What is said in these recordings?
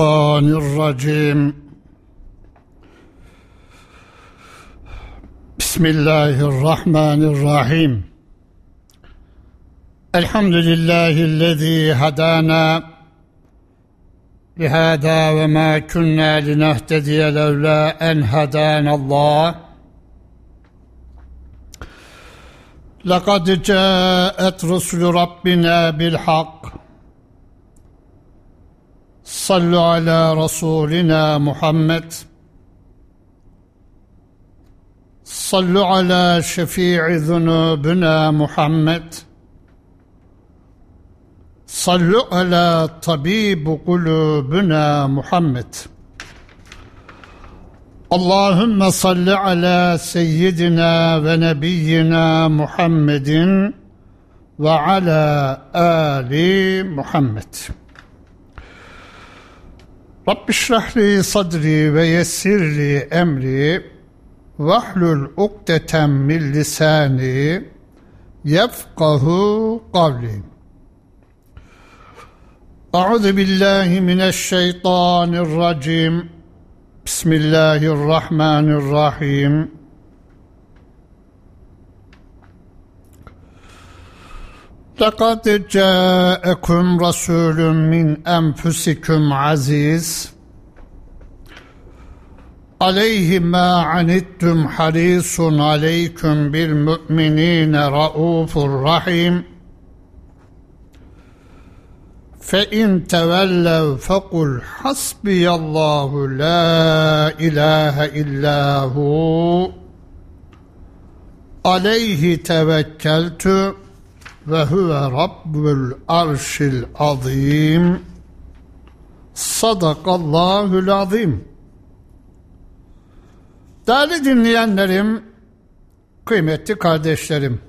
Euzubillahimineşşeytanirracim. Bismillahirrahmanirrahim. Elhamdülillahillezî hadâna lihâdâ ve mâ kunnâ linehtediye levlâ en hadânallâh. Lekad câet rusulü Rabbina bilhak. Sallu ala Rasulina Muhammed. Sallu ala şefii zunubina Muhammed. Sallu ala tabibu kulubina Muhammed. Allahümme salli ala seyyidina ve nebiyyina Muhammedin ve ala ali Muhammed. Rabbi şrahli sadri ve yessirli emri vahlul ukdeten min lisani yefkahu kavli. Euzu billahi mineşşeytanirracim. Bismillahirrahmanirrahim. Lekad câekum rasûlun min enfusikum aziz. Aleyhi mâ anittum harisun aleyküm bil mu'minîne raufur rahim. Fe in tevellev fekul hasbiyallahu la ilahe illahu aleyhi tevekkeltu ve huve rabbul arşil azim. Sadakallahul azim. Değerli dinleyenlerim, kıymetli kardeşlerim,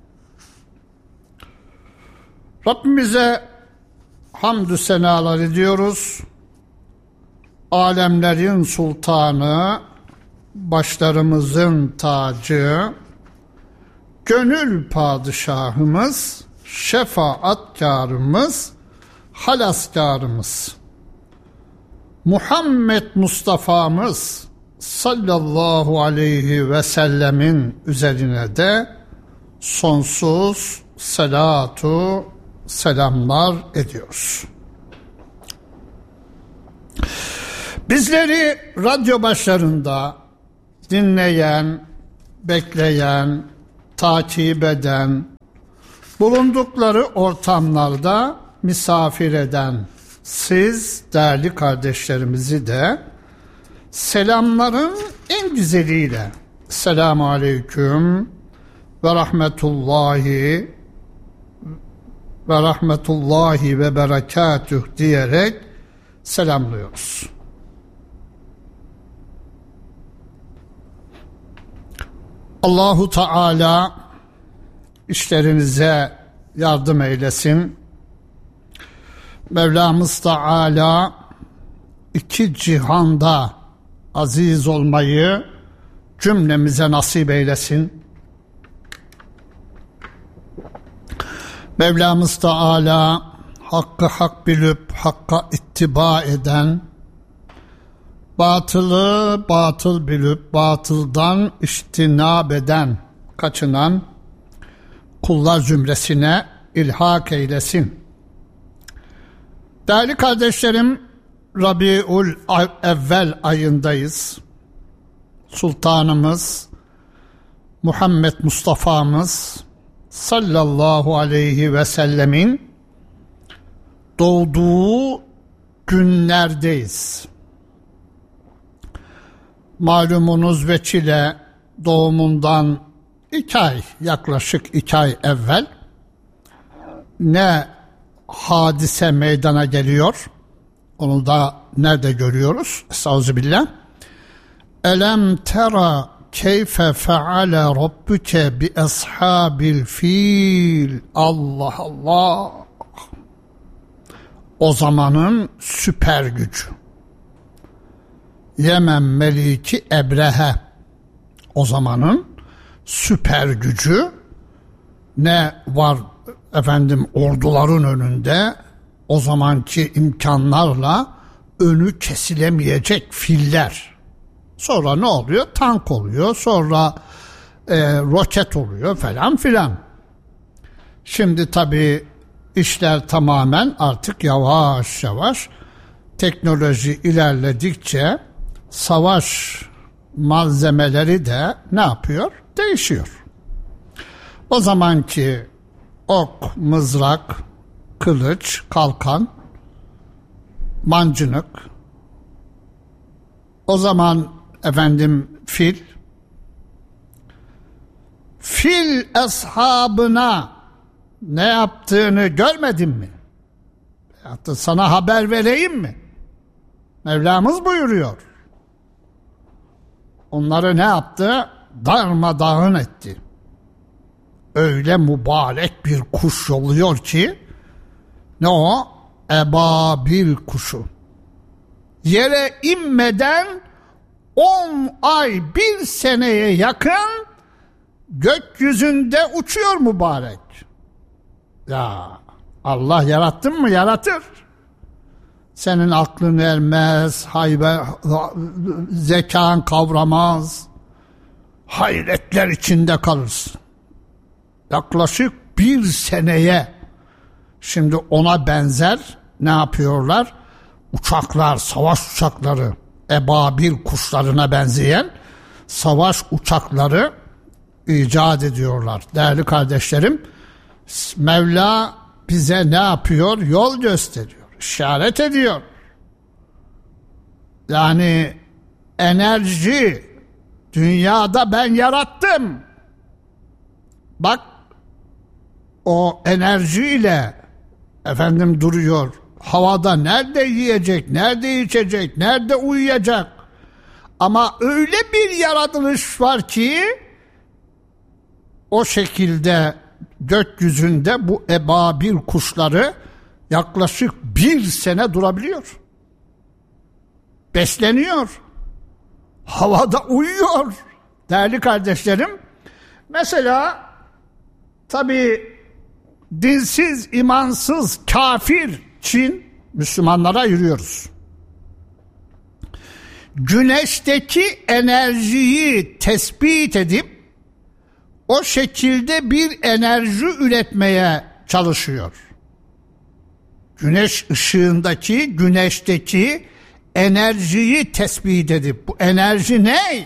Rabbimize hamdü senalar ediyoruz. Alemlerin sultanı, başlarımızın tacı, gönül padişahımız, şefaatkarımız, halaskarımız, Muhammed Mustafa'mız sallallahu aleyhi ve sellemin üzerine de sonsuz selatu selamlar ediyoruz. Bizleri radyo başlarında dinleyen, bekleyen, takip eden, bulundukları ortamlarda misafir eden siz değerli kardeşlerimizi de selamların en güzeliyle Selamun Aleyküm ve Rahmetullahi ve Berekatuh diyerek selamlıyoruz. Allahu Teala işlerinize yardım eylesin. Mevlamız Teala iki cihanda aziz olmayı cümlemize nasip eylesin. Mevlamız Teala hakkı hak bilip hakka ittiba eden, batılı batıl bilip batıldan iştinab eden, kaçınan kullar zümresine ilhak eylesin. Değerli kardeşlerim, Rabiul Evvel ayındayız. Sultanımız Muhammed Mustafa'mız sallallahu aleyhi ve sellemin doğduğu günlerdeyiz. Malumunuz veçile doğumundan yaklaşık 2 ay evvel ne hadise meydana geliyor, onu da nerede görüyoruz? Estağfirullah. Elem tera keyfe feale rabbuke bi ashabil fil. Allah Allah. O zamanın süper gücü. Yemen Meliki Ebrehe. O zamanın süper gücü ne var efendim orduların önünde o zamanki imkanlarla önü kesilemeyecek filler. Sonra ne oluyor? Tank oluyor, sonra roket oluyor falan filan. Şimdi tabii işler tamamen artık yavaş yavaş teknoloji ilerledikçe savaş malzemeleri de ne yapıyor? Değişiyor. O zamanki ok, mızrak, kılıç, kalkan, mancınık, o zaman fil ashabına ne yaptığını görmedin mi? Hatta sana haber vereyim mi? Mevlamız buyuruyor. Onları ne yaptı? Darmadağın etti. Öyle mübarek bir kuş yolluyor ki, ne o? Ebabil kuşu. Yere inmeden 10 ay, 1 seneye yakın gökyüzünde uçuyor mübarek. Ya Allah yarattın mı? Yaratır. Senin aklın ermez, zekan kavramaz, hayretler içinde kalırsın. Yaklaşık 1 seneye, şimdi ona benzer ne yapıyorlar? Uçaklar, savaş uçakları, ebabil kuşlarına benzeyen savaş uçakları icat ediyorlar. Değerli kardeşlerim, Mevla bize ne yapıyor? Yol gösteriyor, işaret ediyor. Yani enerji dünyada ben yarattım. Bak, o enerjiyle duruyor. Havada nerede yiyecek, nerede içecek, nerede uyuyacak? Ama öyle bir yaratılış var ki o şekilde gökyüzünde bu ebabil kuşları yaklaşık 1 sene durabiliyor. Besleniyor. Havada uyuyor. Değerli kardeşlerim, mesela tabii dinsiz, imansız, kafir Çin, Müslümanlara yürüyoruz. Güneşteki enerjiyi tespit edip o şekilde bir enerji üretmeye çalışıyor. Güneş ışığındaki, güneşteki enerjiyi tespit edip, bu enerji ne?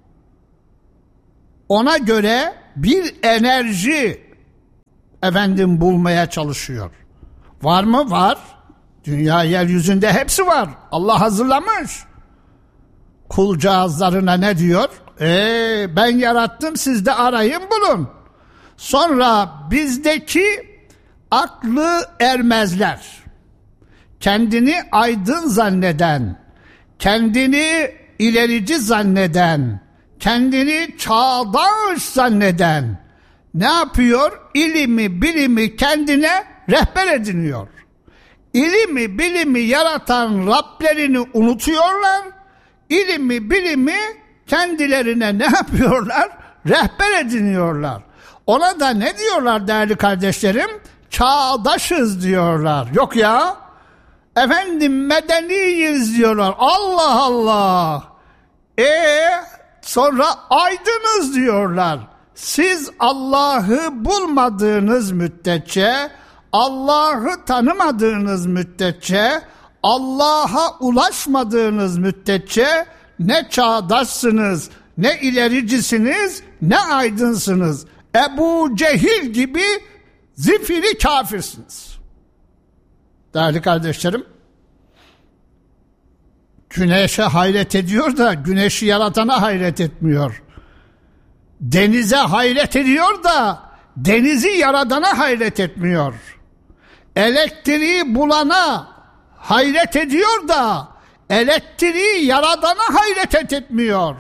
Ona göre bir enerji bulmaya çalışıyor. Var mı? Var. Dünya yeryüzünde hepsi var. Allah hazırlamış. Kulcağızlarına ne diyor? Ben yarattım, siz de arayın bulun. Sonra bizdeki aklı ermezler, kendini aydın zanneden, kendini ilerici zanneden, kendini çağdaş zanneden ne yapıyor? İlimi, bilimi kendine rehber ediniyor. İlimi, bilimi yaratan Rablerini unutuyorlar. İlimi, bilimi kendilerine ne yapıyorlar? Rehber ediniyorlar. Ona da ne diyorlar değerli kardeşlerim? Çağdaşız diyorlar. Yok ya. Medeniyiz diyorlar. Allah Allah. Sonra aydınız diyorlar. Siz Allah'ı bulmadığınız müddetçe, Allah'ı tanımadığınız müddetçe, Allah'a ulaşmadığınız müddetçe ne çağdaşsınız, ne ilericisiniz, ne aydınsınız. Ebu Cehil gibi zifiri kafirsiniz. Değerli kardeşlerim, güneşe hayret ediyor da güneşi yaratana hayret etmiyor. Denize hayret ediyor da denizi yaradana hayret etmiyor. Elektriği bulana hayret ediyor da elektriği yaradana hayret etmiyor.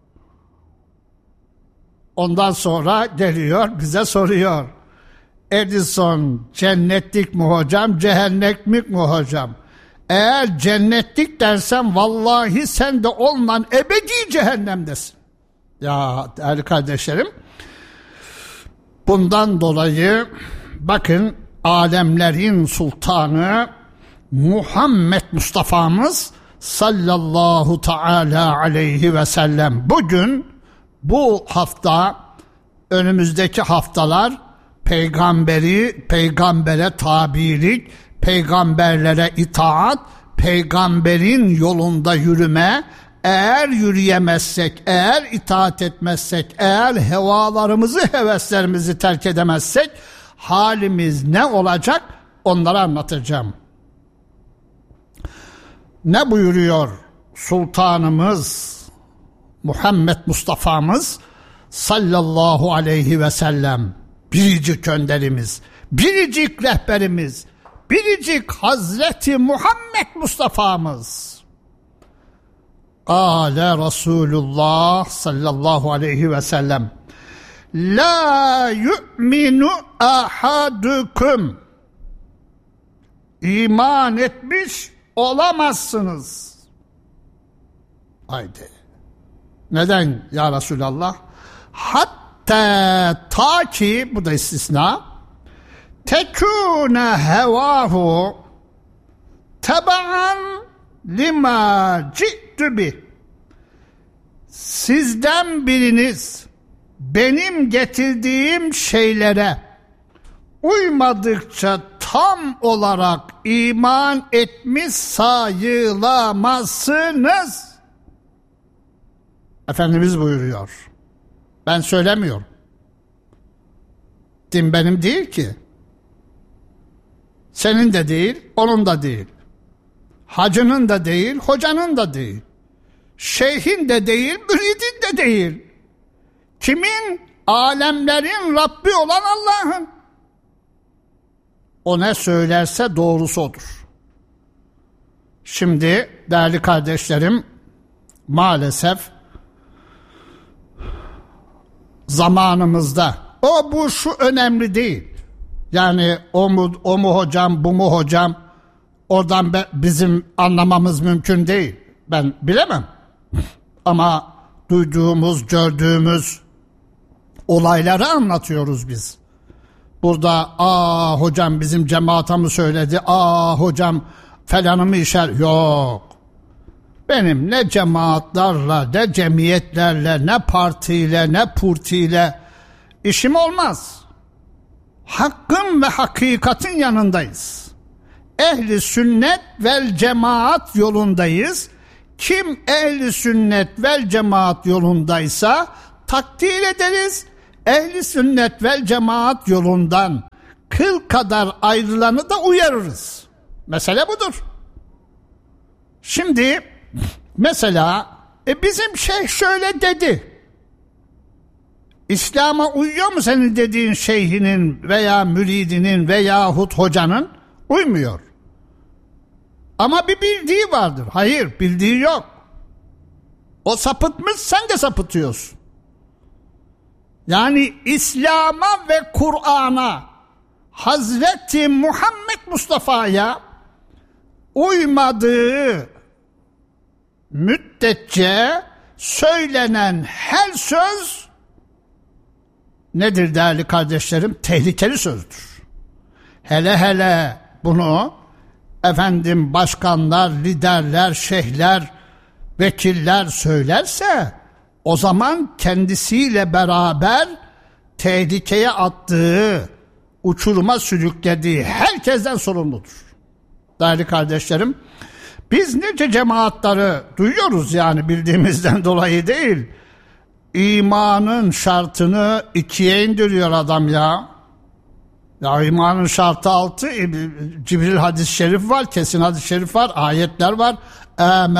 Ondan sonra geliyor bize soruyor. Edison cennetlik mi hocam, cehennemlik mi hocam? Eğer cennetlik dersen vallahi sen de onunla ebedi cehennemdesin. Ya değerli kardeşlerim, bundan dolayı bakın alemlerin sultanı Muhammed Mustafa'mız sallallahu teala aleyhi ve sellem. Bugün, bu hafta, önümüzdeki haftalar peygambere tabilik, peygamberlere itaat, peygamberin yolunda yürüme. Eğer yürüyemezsek, eğer itaat etmezsek, eğer hevalarımızı, heveslerimizi terk edemezsek halimiz ne olacak? Onları anlatacağım. Ne buyuruyor Sultanımız Muhammed Mustafa'mız sallallahu aleyhi ve sellem, biricik önderimiz, biricik rehberimiz, biricik Hazreti Muhammed Mustafa'mız. Kâle Resulullah sallallahu aleyhi ve sellem, la yu'minu ahadukum, iman etmiş olamazsınız. Haydi. Neden ya Resulallah? Hatta ta ki, bu da istisna, tekûne hevahu teba'an lima ci'tü bih. Sizden biriniz benim getirdiğim şeylere uymadıkça tam olarak iman etmiş sayılamazsınız. Efendimiz buyuruyor. Ben söylemiyorum. Din benim değil ki. Senin de değil, onun da değil. Hacının da değil, hocanın da değil. Şeyhin de değil, müridin de değil. Kimin? Alemlerin Rabbi olan Allah'ın. O ne söylerse doğrusu odur. Şimdi değerli kardeşlerim, maalesef zamanımızda bu şu önemli değil. Yani o mu hocam, bu mu hocam, oradan bizim anlamamız mümkün değil. Ben bilemem. Ama duyduğumuz, gördüğümüz olayları anlatıyoruz biz. Burada hocam bizim cemaata mı söyledi, hocam falanı mı işer? Yok. Benim ne cemaatlerle, ne cemiyetlerle, ne partiyle, ne purtiyle işim olmaz. Hakkın ve hakikatin yanındayız. Ehli sünnet vel cemaat yolundayız. Kim ehli sünnet vel cemaat yolundaysa takdir ederiz. Ehli sünnet vel cemaat yolundan kıl kadar ayrılanı da uyarırız. Mesele budur. Şimdi mesela bizim şeyh şöyle dedi. İslam'a uyuyor mu senin dediğin şeyhinin veya müridinin veyahut hocanın? Uymuyor. Ama bir bildiği vardır. Hayır, bildiği yok. O sapıtmış, sen de sapıtıyorsun. Yani İslam'a ve Kur'an'a, Hazreti Muhammed Mustafa'ya uymadığı müddetçe söylenen her söz nedir değerli kardeşlerim? Tehlikeli sözdür. Hele hele bunu başkanlar, liderler, şeyhler, vekiller söylerse o zaman kendisiyle beraber tehlikeye attığı, uçuruma sürüklediği herkesten sorumludur. Değerli kardeşlerim, biz nice cemaatları duyuyoruz, yani bildiğimizden dolayı değil. İmanın şartını 2'ye indiriyor adam ya. Ya imanın şartı 6, Cibril hadis-i şerif var, kesin hadis-i şerif var, ayetler var.